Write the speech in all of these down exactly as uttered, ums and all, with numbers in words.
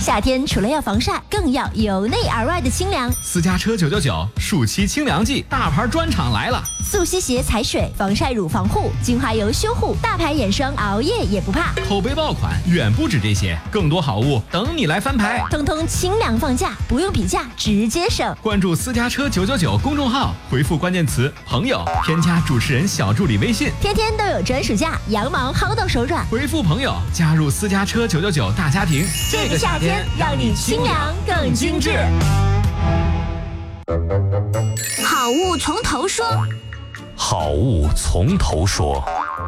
夏天除了要防晒，更要由内而外的清凉。 私家车九九九暑期清凉季，大牌专场来了！ 速吸鞋踩水，防晒乳防护，精华油修护，大牌眼霜熬夜也不怕。 口碑爆款远不止这些，更多好物等你来翻牌。 通通清凉放假，不用比价，直接省。 关注私家车九九九公众号，回复关键词朋友，添加主持人小助理微信， 天天都有专属价，羊毛薅到手软。 回复朋友，加入私家车九九九大家庭。 这个夏天让你清凉更精致。 好物从头说， 好物从头说。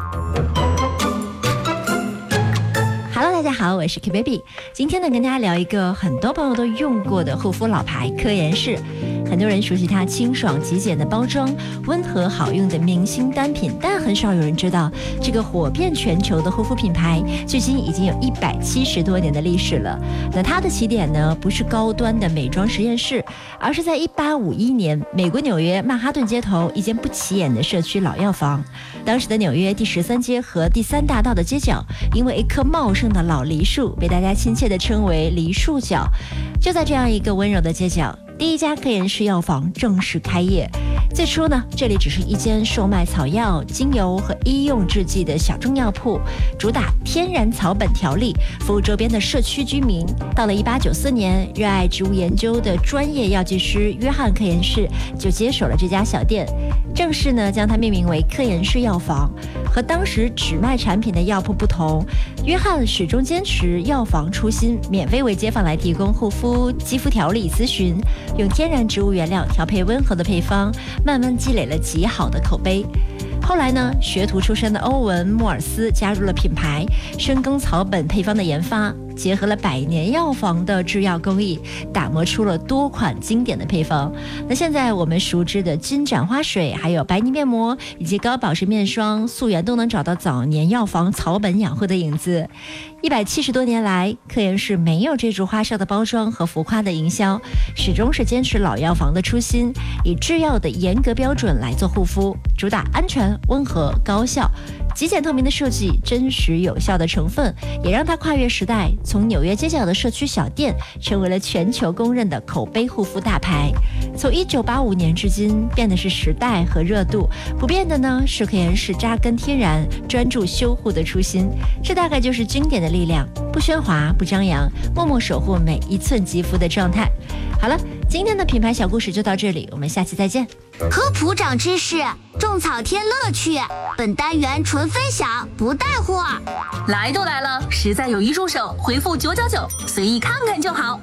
Hello， 大家好，我是 K Baby。今天呢，跟大家聊一个很多朋友都用过的护肤老牌科颜氏。很多人熟悉它清爽极简的包装，温和好用的明星单品，但很少有人知道，这个火遍全球的护肤品牌，距今已经有一百七十多年的历史了。那它的起点呢，不是高端的美妆实验室，而是在一八五一年，美国纽约曼哈顿街头一间不起眼的社区老药房。当时的纽约第十三街和第三大道的街角，因为一棵茂盛的老梨树，被大家亲切地称为梨树角。就在这样一个温柔的街角，第一家科颜氏药房正式开业。最初呢，这里只是一间售卖草药、精油和医用制剂的小众药铺，主打天然草本调理，服务周边的社区居民。到了一八九四年，热爱植物研究的专业药剂师约翰科颜氏就接手了这家小店，正式呢将它命名为科颜氏药房。和当时只卖产品的药铺不同，约翰始终坚持药房初心，免费为街坊来提供护肤、肌肤调理咨询，用天然植物原料调配温和的配方，慢慢积累了极好的口碑。后来呢，学徒出身的欧文·莫尔斯加入了品牌，深耕草本配方的研发，结合了百年药房的制药工艺，打磨出了多款经典的配方。那现在我们熟知的金盏花水，还有白泥面膜以及高保湿面霜、素颜都能找到早年药房草本养护的影子。一百七十多年来，科颜氏没有追逐花哨的包装和浮夸的营销，始终是坚持老药房的初心，以制药的严格标准来做护肤，主打安全、温和、高效。极简透明的设计，真实有效的成分，也让它跨越时代，从纽约街角的社区小店，成为了全球公认的口碑护肤大牌。从一九八五年至今，变的是时代和热度，不变的呢是科颜氏扎根天然、专注修护的初心。这大概就是经典的力量，不喧哗，不张扬，默默守护每一寸肌肤的状态。好了，今天的品牌小故事就到这里，我们下期再见。 科普长知识，种草添乐趣。本单元纯分享，不带货。 来都来了，实在有一入手，回复九九九，随意看看就好。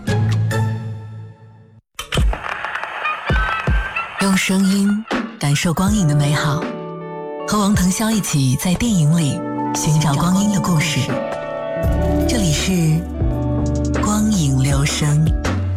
用声音感受光影的美好，和王腾霄一起在电影里寻找光阴的故事。这里是光影留声。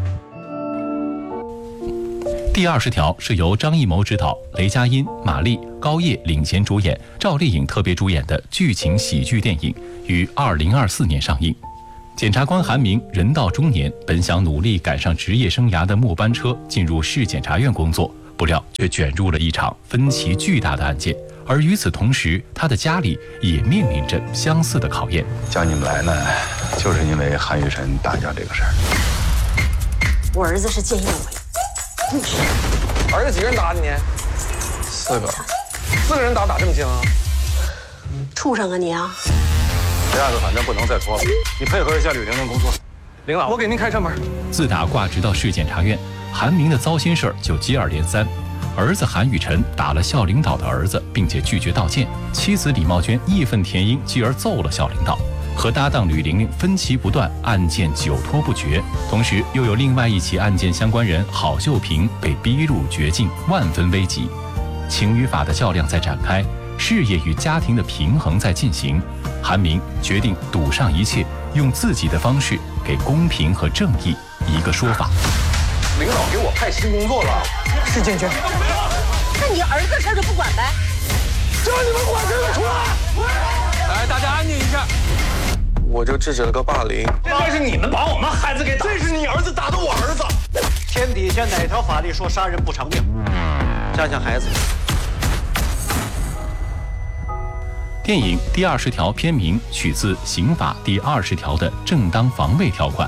第二十条是由张艺谋执导，雷佳音、马丽、高叶领衔主演，赵丽颖特别主演的剧情喜剧电影，于二零二四年上映。检察官韩明人到中年，本想努力赶上职业生涯的末班车，进入市检察院工作，不料却卷入了一场分歧巨大的案件。而与此同时，他的家里也面临着相似的考验。 叫你们来呢，就是因为韩雨辰打架这个事儿。 我儿子是见义勇为。 儿子几个人打的你？四个，四个人打打这么轻啊？ 畜生啊你啊！ 这案子反正不能再拖了，你配合一下吕玲玲工作。 领导，我给您开车门。 自打挂职到市检察院，韩明的糟心事儿就接二连三。儿子韩雨辰打了校领导的儿子，并且拒绝道歉；妻子李茂娟义愤填膺，继而揍了校领导。和搭档吕玲玲分歧不断，案件久拖不决。同时，又有另外一起案件相关人郝秀萍被逼入绝境，万分危急。情与法的较量在展开，事业与家庭的平衡在进行。韩明决定赌上一切，用自己的方式给公平和正义一个说法。 领导给我派新工作了，是建军。 那你儿子事儿就不管呗？ 叫你们管这个出来！来，大家安静一下。我就制止了个霸凌。 这是你们把我们孩子给打， 这是你儿子打的我儿子。 天底下哪条法律说杀人不偿命？ 想想孩子。 电影第二十条片名取自刑法第二十条的正当防卫条款。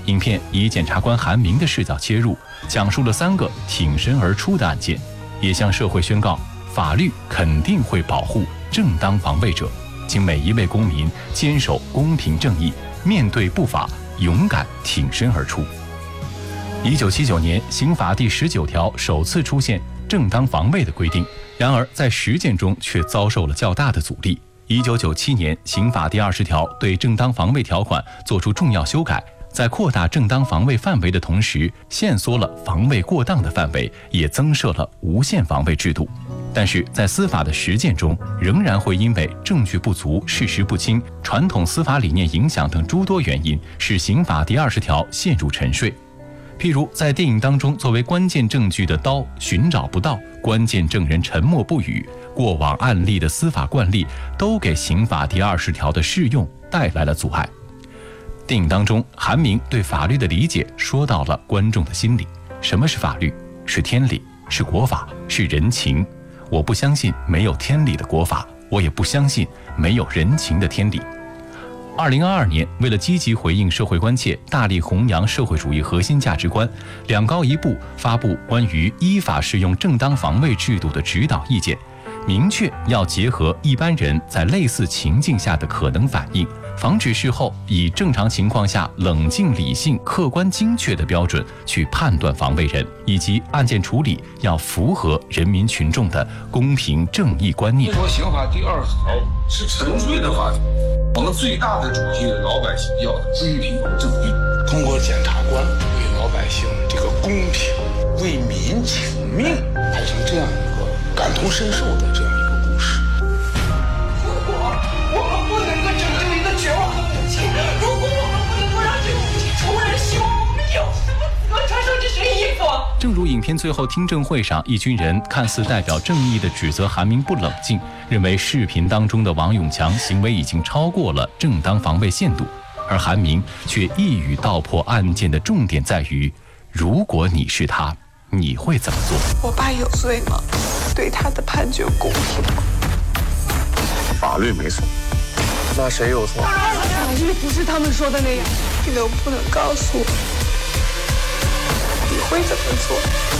影片以检察官韩明的视角切入，讲述了三个挺身而出的案件，也向社会宣告法律肯定会保护正当防卫者，请每一位公民坚守公平正义，面对不法勇敢挺身而出。一九七九年，刑法第十九条首次出现正当防卫的规定，然而在实践中却遭受了较大的阻力。一九九七年，刑法第二十条对正当防卫条款作出重要修改，在扩大正当防卫范围的同时，限缩了防卫过当的范围，也增设了无限防卫制度。但是在司法的实践中，仍然会因为证据不足、事实不清、传统司法理念影响等诸多原因，使刑法第二十条陷入沉睡。譬如在电影当中，作为关键证据的刀寻找不到，关键证人沉默不语，过往案例的司法惯例都给刑法第二十条的适用带来了阻碍。电影当中，韩明对法律的理解说到了观众的心里。什么是法律？是天理，是国法，是人情。我不相信没有天理的国法，我也不相信没有人情的天理。二零二二年，为了积极回应社会关切，大力弘扬社会主义核心价值观，两高一部发布关于依法适用正当防卫制度的指导意见，明确要结合一般人在类似情境下的可能反应，防止事后以正常情况下冷静理性、客观精确的标准去判断防卫人，以及案件处理要符合人民群众的公平正义观念。 说刑法第二十条是沉睡的法律，我们最大的主题是老百姓要的公平正义。通过检察官为老百姓这个公平、为民请命，拍成这样一个感同身受的这样一个故事。如果我们不能够拯救一个绝望的母亲，如果我们不能够让这个母亲重燃希望，我们有什么资格穿上这身衣服？ 正如影片最后听证会上，一群人看似代表正义的指责韩明不冷静，认为视频当中的王永强行为已经超过了正当防卫限度，而韩明却一语道破案件的重点在于：如果你是他，你会怎么做？ 我爸有罪吗？对他的判决公平吗？ 法律没错，那谁有错？ 法律不是他们说的那样，你能不能告诉我，你会怎么做？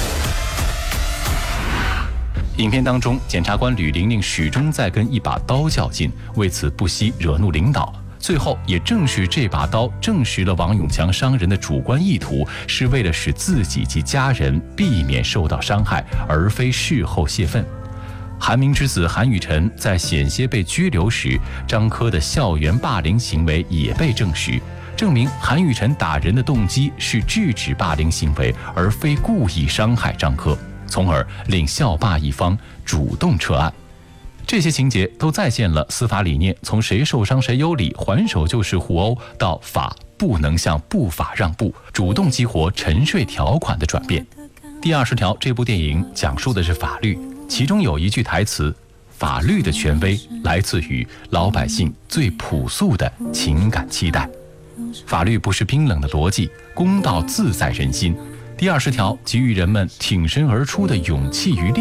影片当中，检察官吕玲玲始终在跟一把刀较劲，为此不惜惹怒领导。最后，也正是这把刀证实了王永强伤人的主观意图是为了使自己及家人避免受到伤害，而非事后泄愤。韩明之子韩雨晨在险些被拘留时，张科的校园霸凌行为也被证实，证明韩雨晨打人的动机是制止霸凌行为，而非故意伤害张科，从而令校霸一方主动撤案。这些情节都再现了司法理念从谁受伤谁有理、还手就是互殴到法不能向不法让步、主动激活沉睡条款的转变。第二十条这部电影讲述的是法律，其中有一句台词：法律的权威来自于老百姓最朴素的情感期待。法律不是冰冷的逻辑，公道自在人心。第二十条给予人们挺身而出的勇气与力